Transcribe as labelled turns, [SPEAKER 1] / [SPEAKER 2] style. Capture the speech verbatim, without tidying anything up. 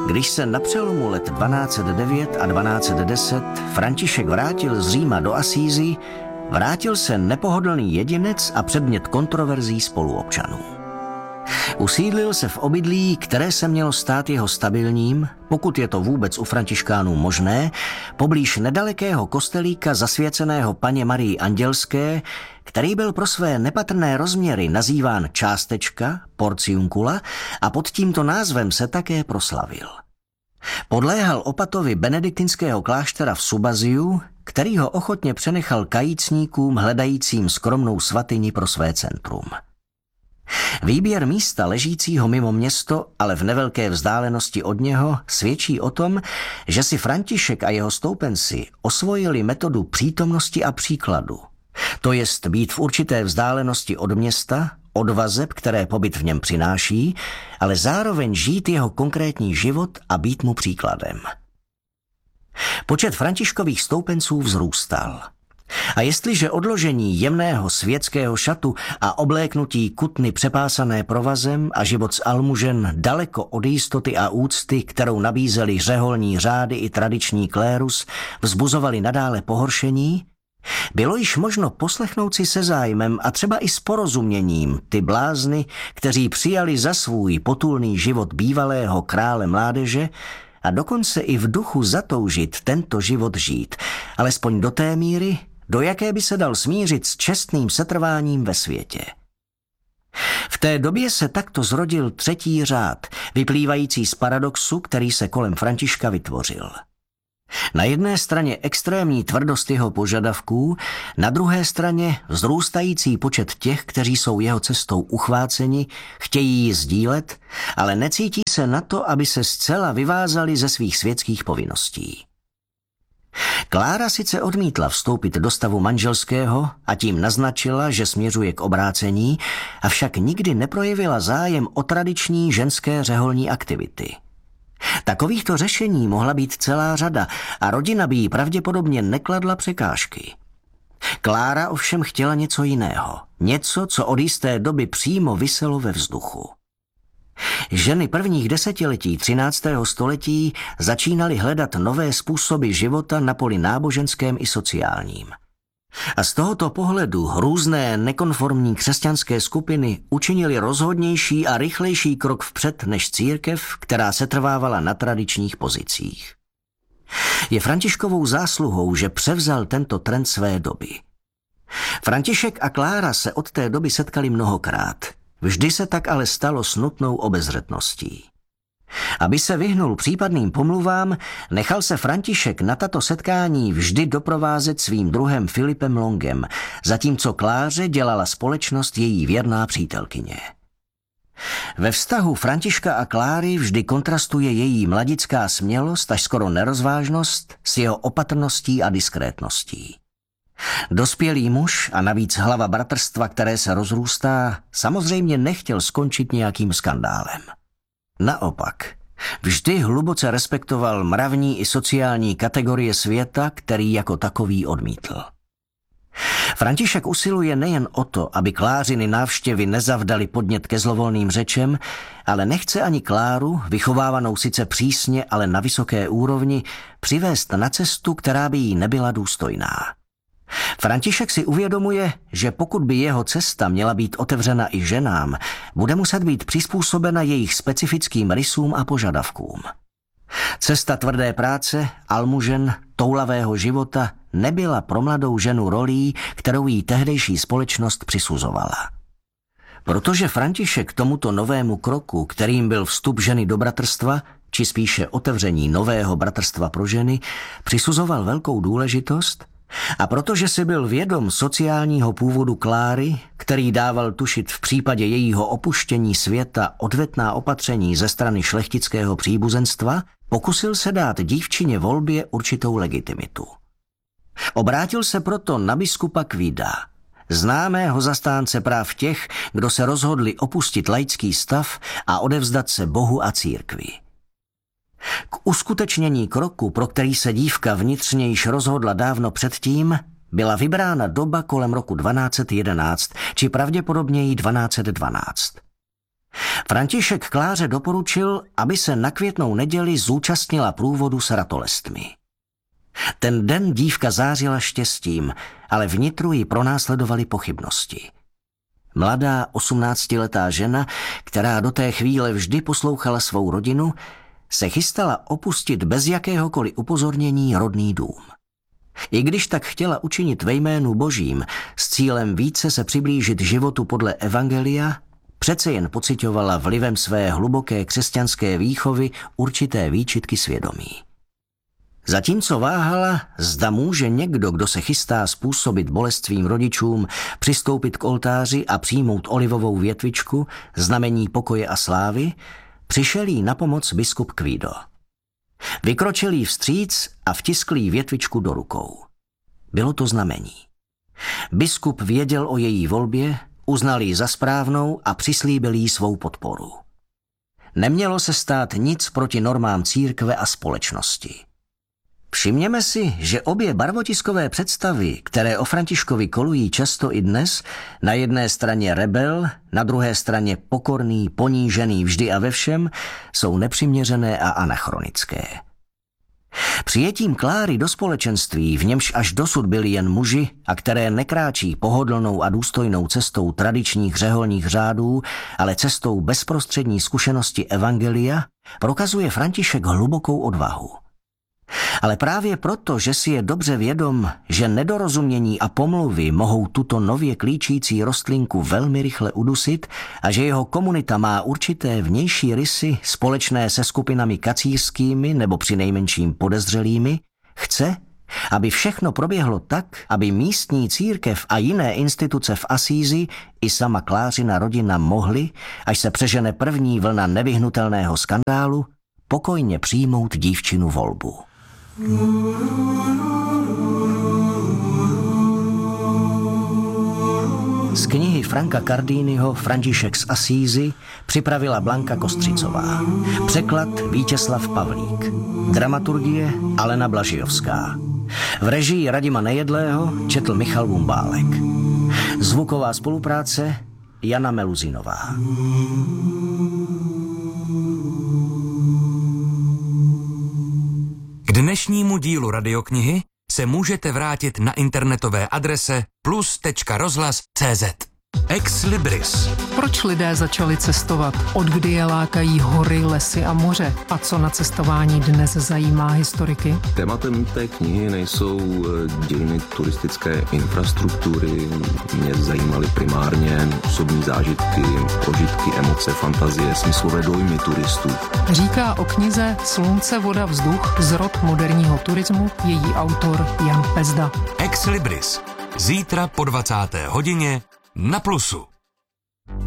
[SPEAKER 1] Když se na přelomu let dvanáct set devět a dvanáct set deset František vrátil z Říma do Asízy, vrátil se nepohodlný jedinec a předmět kontroverzí spoluobčanů. Usídlil se v obydlí, které se mělo stát jeho stabilním, pokud je to vůbec u františkánů možné, poblíž nedalekého kostelíka zasvěceného Panně Marii Andělské, který byl pro své nepatrné rozměry nazýván Částečka, Porciuncula, a pod tímto názvem se také proslavil. Podléhal opatovi benediktinského kláštera v Subaziu, který ho ochotně přenechal kajícníkům hledajícím skromnou svatyni pro své centrum. Výběr místa ležícího mimo město, ale v nevelké vzdálenosti od něho, svědčí o tom, že si František a jeho stoupenci osvojili metodu přítomnosti a příkladu. To jest být v určité vzdálenosti od města, od vazeb, které pobyt v něm přináší, ale zároveň žít jeho konkrétní život a být mu příkladem. Počet Františkových stoupenců vzrůstal. A jestliže odložení jemného světského šatu a obléknutí kutny přepásané provazem a život s almužen daleko od jistoty a úcty, kterou nabízeli řeholní řády i tradiční klérus, vzbuzovali nadále pohoršení, bylo již možno poslechnout si se zájmem a třeba i s porozuměním ty blázny, kteří přijali za svůj potulný život bývalého krále mládeže a dokonce i v duchu zatoužit tento život žít, alespoň do té míry, do jaké by se dal smířit s čestným setrváním ve světě. V té době se takto zrodil třetí řád, vyplývající z paradoxu, který se kolem Františka vytvořil. Na jedné straně extrémní tvrdost jeho požadavků, na druhé straně vzrůstající počet těch, kteří jsou jeho cestou uchváceni, chtějí ji sdílet, ale necítí se na to, aby se zcela vyvázali ze svých světských povinností. Klára sice odmítla vstoupit do stavu manželského a tím naznačila, že směřuje k obrácení, avšak nikdy neprojevila zájem o tradiční ženské řeholní aktivity. Takovýchto řešení mohla být celá řada a rodina by jí pravděpodobně nekladla překážky. Klára ovšem chtěla něco jiného, něco, co od jisté doby přímo viselo ve vzduchu. Ženy prvních desetiletí třináctého století začínaly hledat nové způsoby života na poli náboženském i sociálním. A z tohoto pohledu různé nekonformní křesťanské skupiny učinily rozhodnější a rychlejší krok vpřed než církev, která setrvávala na tradičních pozicích. Je Františkovou zásluhou, že převzal tento trend své doby. František a Klára se od té doby setkali mnohokrát. Vždy se tak ale stalo s nutnou obezřetností. Aby se vyhnul případným pomluvám, nechal se František na tato setkání vždy doprovázet svým druhem Filipem Longem, zatímco Kláře dělala společnost její věrná přítelkyně. Ve vztahu Františka a Kláry vždy kontrastuje její mladická smělost až skoro nerozvážnost s jeho opatrností a diskrétností. Dospělý muž a navíc hlava bratrstva, které se rozrůstá, samozřejmě nechtěl skončit nějakým skandálem. Naopak, vždy hluboce respektoval mravní i sociální kategorie světa, který jako takový odmítl. František usiluje nejen o to, aby Klářiny návštěvy nezavdaly podnět ke zlovolným řečem, ale nechce ani Kláru, vychovávanou sice přísně, ale na vysoké úrovni, přivést na cestu, která by jí nebyla důstojná. František si uvědomuje, že pokud by jeho cesta měla být otevřena i ženám, bude muset být přizpůsobena jejich specifickým rysům a požadavkům. Cesta tvrdé práce, almužen, toulavého života nebyla pro mladou ženu rolí, kterou jí tehdejší společnost přisuzovala. Protože František tomuto novému kroku, kterým byl vstup ženy do bratrstva, či spíše otevření nového bratrstva pro ženy, přisuzoval velkou důležitost, a protože si byl vědom sociálního původu Kláry, který dával tušit v případě jejího opuštění světa odvetná opatření ze strany šlechtického příbuzenstva, pokusil se dát dívčině volbě určitou legitimitu. Obrátil se proto na biskupa Kvida, známého zastánce práv těch, kdo se rozhodli opustit laický stav a odevzdat se Bohu a církvi. K uskutečnění kroku, pro který se dívka vnitřně již rozhodla dávno předtím, byla vybrána doba kolem roku dvanáct set jedenáct, či pravděpodobněji dvanáct set dvanáct. František Kláře doporučil, aby se na Květnou neděli zúčastnila průvodu s ratolestmi. Ten den dívka zářila štěstím, ale vnitru ji pronásledovaly pochybnosti. Mladá osmnáctiletá žena, která do té chvíle vždy poslouchala svou rodinu, se chystala opustit bez jakéhokoliv upozornění rodný dům. I když tak chtěla učinit ve jménu Božím s cílem více se přiblížit životu podle evangelia, přece jen pociťovala vlivem své hluboké křesťanské výchovy určité výčitky svědomí. Zatímco váhala, zda může někdo, kdo se chystá způsobit bolest svým rodičům, přistoupit k oltáři a přijmout olivovou větvičku, znamení pokoje a slávy, přišel jí na pomoc biskup Guido. Vykročil jí vstříc a vtiskl jí větvičku do rukou. Bylo to znamení. Biskup věděl o její volbě, uznal ji za správnou a přislíbil jí svou podporu. Nemělo se stát nic proti normám církve a společnosti. Všimněme si, že obě barvotiskové představy, které o Františkovi kolují často i dnes, na jedné straně rebel, na druhé straně pokorný, ponížený vždy a ve všem, jsou nepřiměřené a anachronické. Přijetím Kláry do společenství, v němž až dosud byli jen muži a které nekráčí pohodlnou a důstojnou cestou tradičních řeholních řádů, ale cestou bezprostřední zkušenosti evangelia, prokazuje František hlubokou odvahu. Ale právě proto, že si je dobře vědom, že nedorozumění a pomluvy mohou tuto nově klíčící rostlinku velmi rychle udusit a že jeho komunita má určité vnější rysy společné se skupinami kacířskými nebo přinejmenším podezřelými, chce, aby všechno proběhlo tak, aby místní církev a jiné instituce v Asízi i sama Klářina rodina mohly, až se přežene první vlna nevyhnutelného skandálu, pokojně přijmout dívčinu volbu. Z knihy Franka Cardiniho František z Asízy připravila Blanka Kostřicová. Překlad Vítězslav Pavlík. Dramaturgie Alena Blažijovská. V režii Radima Nejedlého četl Michal Vumbálek. Zvuková spolupráce Jana Meluzinová.
[SPEAKER 2] K dnešnímu dílu radioknihy se můžete vrátit na internetové adrese plus tečka rozhlas tečka cé zet. Ex Libris.
[SPEAKER 3] Proč lidé začali cestovat? Od kdy je lákají hory, lesy a moře? A co na cestování dnes zajímá historiky?
[SPEAKER 4] Tématem té knihy nejsou dějiny turistické infrastruktury. Mě zajímaly primárně osobní zážitky, prožitky, emoce, fantazie, smyslové dojmy turistů.
[SPEAKER 3] Říká o knize Slunce, voda, vzduch, zrod moderního turismu její autor Jan Pezda.
[SPEAKER 2] Ex Libris. Zítra po dvacáté hodině na Plusu.